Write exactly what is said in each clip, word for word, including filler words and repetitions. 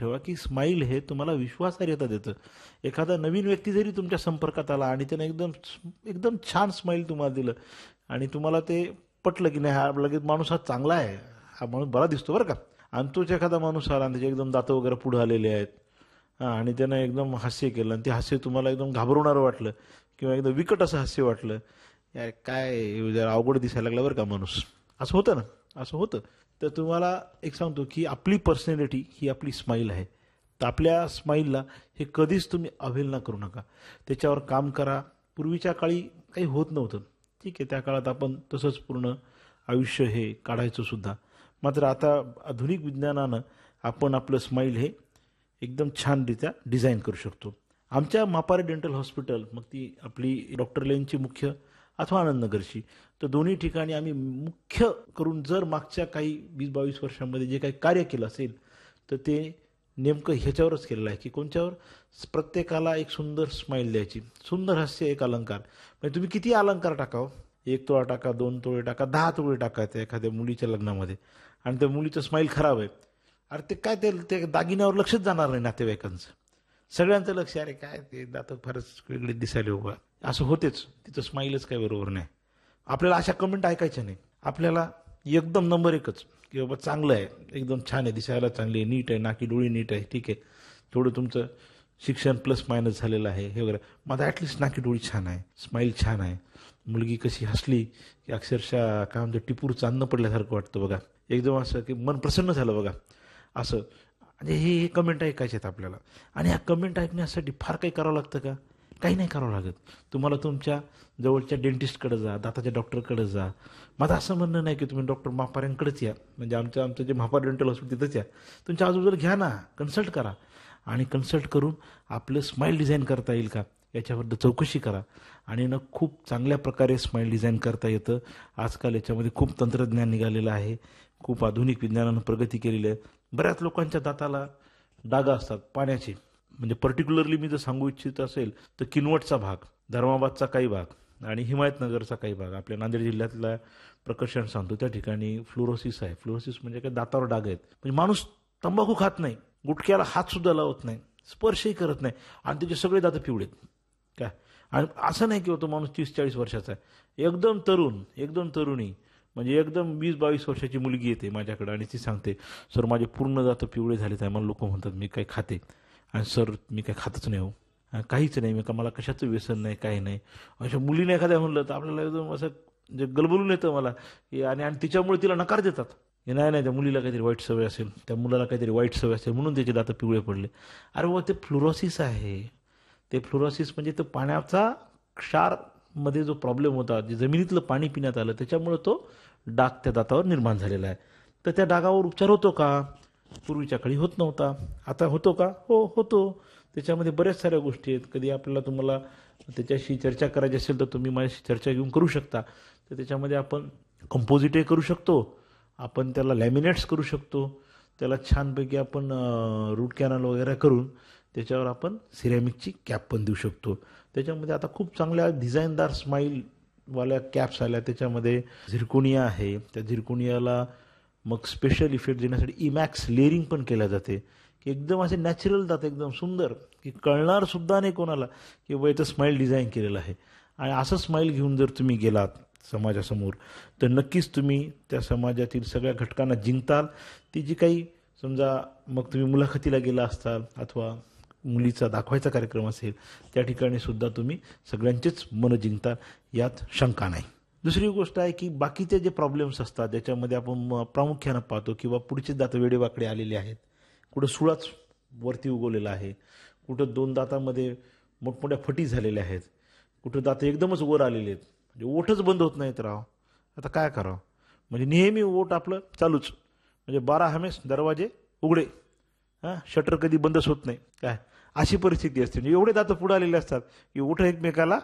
ठेवा की स्माईल हे तुम्हाला विश्वासार्हता देतं. एखादा नवीन व्यक्ती जरी तुमच्या संपर्कात आला आणि त्याने एकदम एकदम छान स्माईल तुम्हाला दिलं आणि तुम्हाला ते पटलं की नाही, हा लगेच माणूस हा चांगला आहे, हा माणूस बरा दिसतो बरं का, आणि तोच एखादा माणूस आला आणि त्याचे एकदम दातं वगैरे पुढे आलेले आहेत हां, आणि त्यानं एकदम हास्य केलं आणि ते हास्य तुम्हाला एकदम घाबरवणारं वाटलं किंवा एकदम विकट असं हास्य वाटलं, यार काय जरा अवघड दिसायला लागला बरं का माणूस, असं होतं ना, असं होतं. तर तुम्हाला एक सांगतो की आपली पर्सनॅलिटी ही आपली स्माईल आहे. तर आपल्या स्माईलला हे कधीच तुम्ही अवहेलना करू नका, त्याच्यावर काम करा. पूर्वीच्या काळी काही होत नव्हतं, ठीक आहे, त्या काळात आपण तसंच पूर्ण आयुष्य हे काढायचं सुद्धा. मात्र आता आधुनिक विज्ञानानं आपण आपलं स्माईल हे एकदम छानरित्या डिझाईन करू शकतो. आमच्या मापारी डेंटल हॉस्पिटल, मग ती आपली डॉक्टर लेनची मुख्य अथवा आनंदनगरची, तर दोन्ही ठिकाणी आम्ही मुख्य करून जर मागच्या काही वीस बावीस वर्षांमध्ये जे काही कार्य केलं असेल तर ते नेमकं ह्याच्यावरच केलेलं आहे की कोणत्यावर, प्रत्येकाला एक सुंदर स्माईल द्यायची, सुंदर हास्य एक अलंकार. म्हणजे तुम्ही किती अलंकार टाकाव, एक तोळा टाका, दोन तोळे टाका, दहा तोळे टाकायचं एखाद्या मुलीच्या लग्नामध्ये, आणि त्या मुलीचं स्माईल खराब आहे, अरे ते काय, ते दागिन्यावर लक्षच जाणार नाही नातेवाईकांचं, सगळ्यांचं लक्ष, अरे काय ते दात फारच वेगळे दिसायला उभा, असं होतेच, तिचं स्माईलच काय बरोबर नाही. आपल्याला अशा कमेंट ऐकायच्या नाही, आपल्याला एकदम नंबर एकच की बाबा चांगलं आहे, एकदम छान आहे, दिसायला चांगली आहे, नीट आहे, नाकी डोळी नीट आहे, ठीक आहे, थोडं तुमचं शिक्षण प्लस मायनस झालेलं आहे हे वगैरे, माझं ॲटलिस्ट नाकी डोळी छान आहे, स्माईल छान आहे, मुलगी कशी हसली की अक्षरशः काय म्हणतो टिपूर चांदणं पडल्यासारखं वाटतं बघा, एकदम असं की मन प्रसन्न झालं बघा, असं. म्हणजे हे हे कमेंट ऐकायचे आहेत आपल्याला, आणि ह्या कमेंट ऐकण्यासाठी फार काही करावं लागतं का? काही नाही करावं लागत. तुम्हाला तुमच्या जवळच्या डेंटिस्टकडे जा, दाताच्या डॉक्टरकडे जा. माझं असं म्हणणं नाही की तुम्ही डॉक्टर मापाऱ्यांकडेच या, म्हणजे आमचं आमचं जे महापार डेंटल हॉस्पिटल तिथंच या, तुमच्या आजूबाजूला घ्या ना, कन्सल्ट करा, आणि कन्सल्ट करून आपलं स्माईल डिझाईन करता येईल का याच्याबद्दल चौकशी करा, आणि ना खूप चांगल्या प्रकारे स्माईल डिझाईन करता येतं. आजकाल याच्यामध्ये खूप तंत्रज्ञान निघालेलं आहे, खूप आधुनिक विज्ञानानं प्रगती केलेली आहे. बऱ्याच लोकांच्या दाताला डागा असतात पाण्याचे, म्हणजे पर्टिक्युलरली मी जर सांगू इच्छित असेल तर किनवटचा भाग, धर्माबादचा काही भाग आणि हिमायतनगरचा काही भाग, आपल्या नांदेड जिल्ह्यातला प्रकर्षण सांगतो त्या ठिकाणी फ्लोरोसिस आहे. फ्लोरोसिस म्हणजे काय, दातावर डाग आहेत, म्हणजे माणूस तंबाखू खात नाही, गुटख्याला हात सुद्धा लावत नाही, स्पर्शही करत नाही, आणि त्याचे सगळे दात पिवळेत काय. आणि असं नाही की तो माणूस तीस चाळीस वर्षाचा आहे, एकदम तरुण, एकदम तरुणी, म्हणजे एकदम वीस बावीस वर्षाची मुलगी येते माझ्याकडे आणि ती सांगते, सर माझे पूर्ण दात पिवळे झालेत आहे, मला लोक म्हणतात मी काय खाते, आणि सर मी काय खातच नाही, हो काहीच नाही, मी का मला कशाचं व्यसन नाही, काही नाही. अशा मुलीने एखाद्या म्हणलं तर आपल्याला एकदम असं जे गलबलून येतं मला, आणि आणि तिच्यामुळे तिला नकार देतात, हे नाही नाही त्या मुलीला काहीतरी वाईट सवय असेल, त्या मुलाला काहीतरी वाईट सवय असेल म्हणून त्याचे दात पिवळे पडले. अरे व ते फ्लोरोसिस आहे, ते फ्लोरोसिस म्हणजे तो पाण्याचा क्षारमध्ये जो प्रॉब्लेम होता, जे जमिनीतलं पाणी पिण्यात आलं त्याच्यामुळे तो डाग त्या दातावर निर्माण झालेला आहे. तर त्या डागावर उपचार होतो का? पूर्वीच्या काळी होत नव्हता, आता होतो का? हो होतो. त्याच्यामध्ये बऱ्याच साऱ्या गोष्टी आहेत. कधी आपल्याला तुम्हाला त्याच्याशी चर्चा करायची असेल तर तुम्ही माझ्याशी चर्चा घेऊन करू शकता. तर त्याच्यामध्ये आपण कंपोजिटही करू शकतो, आपण त्याला लॅमिनेट्स करू शकतो, त्याला छानपैकी आपण रूट कॅनल वगैरे करून त्याच्यावर आपण सिरॅमिकची कॅप पण देऊ शकतो. त्याच्यामध्ये आता खूप चांगल्या डिझाईनदार स्माईलवाल्या कॅप्स आल्या, त्याच्यामध्ये झिरकोनिया आहे, त्या झिरकोनियाला मग स्पेशल इफेक्ट देण्यासाठी इमॅक्स लेअरिंग पण केल्या जाते, की एकदम असे नॅचरल दात एकदम सुंदर, की कळणार सुद्धा नाही कोणाला की बाबा इथं स्माईल डिझाईन केलेलं आहे. आणि असं स्माईल घेऊन जर तुम्ही गेलात समाजासमोर तर नक्कीच तुम्ही त्या समाजातील सगळ्या घटकांना जिंकताल. ती जी काही समजा मग तुम्ही मुलाखतीला गेला असताल अथवा मुलीचा दाखवायचा कार्यक्रम असेल त्या ठिकाणी सुद्धा तुम्ही सगळ्यांचेच मन जिंकताल, यात शंका नाही. दुसरी गोष्ट आहे की बाकीचे जे प्रॉब्लेम्स असतात ज्याच्यामध्ये आपण प्रामुख्यानं पाहतो किंवा पुढचे दात वेडेवाकडे आलेले आहेत, कुठं सुळाच वरती उगवलेला आहे, कुठं दोन दातामध्ये मोठमोठ्या फटी झालेल्या आहेत, कुठं दात एकदमच वर आलेले आहेत, म्हणजे ओठच बंद होत नाहीत राव. आता काय करावं, म्हणजे नेहमी ओठ आपलं चालूच, म्हणजे बारा हमेस दरवाजे उघडे, हां शटर कधी बंदच होत नाही काय, अशी परिस्थिती असते. म्हणजे एवढे दात पुढे आलेले असतात की ओठ एकमेकाला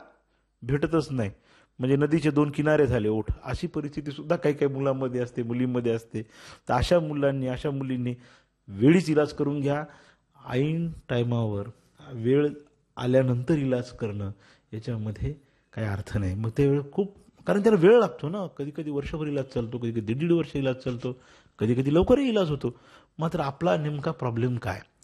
भेटतच नाही, म्हणजे नदीचे दोन किनारे झाले ओठ, अशी परिस्थिती सुद्धा काही काही मुलांमध्ये असते, मुलींमध्ये असते. तर अशा मुलांनी अशा मुलींनी वेळीच इलाज करून घ्या. ऐन टायमावर वेळ आल्यानंतर इलाज करणं याच्यामध्ये काही अर्थ नाही. मग ते वेळ खूप, कारण त्याला वेळ लागतो ना, कधी कधी वर्षभर इलाज चालतो, कधी कधी दीड दीड वर्ष इलाज चालतो, कधी कधी लवकरही इलाज होतो. मात्र आपला नेमका प्रॉब्लेम काय,